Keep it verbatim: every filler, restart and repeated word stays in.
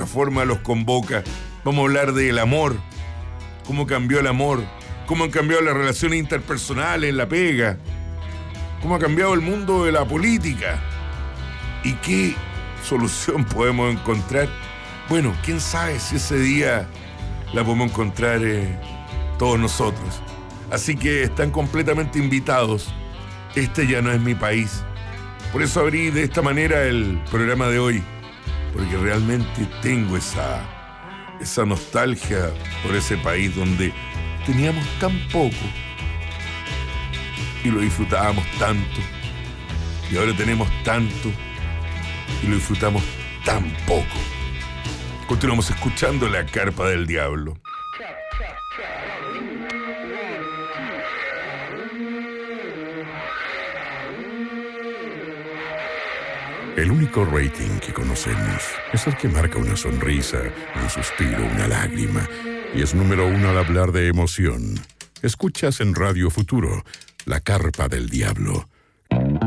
forma los convoca. Vamos a hablar del amor, cómo cambió el amor, cómo han cambiado las relaciones interpersonales, la pega, cómo ha cambiado el mundo de la política y qué solución podemos encontrar. Bueno, quién sabe si ese día la podemos encontrar eh, todos nosotros. Así que están completamente invitados. Este ya no es mi país. Por eso abrí de esta manera el programa de hoy, porque realmente tengo esa, esa nostalgia por ese país donde teníamos tan poco y lo disfrutábamos tanto, y ahora tenemos tanto y lo disfrutamos tan poco. Continuamos escuchando La Carpa del Diablo. El único rating que conocemos es el que marca una sonrisa, un suspiro, una lágrima, y es número uno al hablar de emoción. Escuchas en Radio Futuro, La Carpa del Diablo.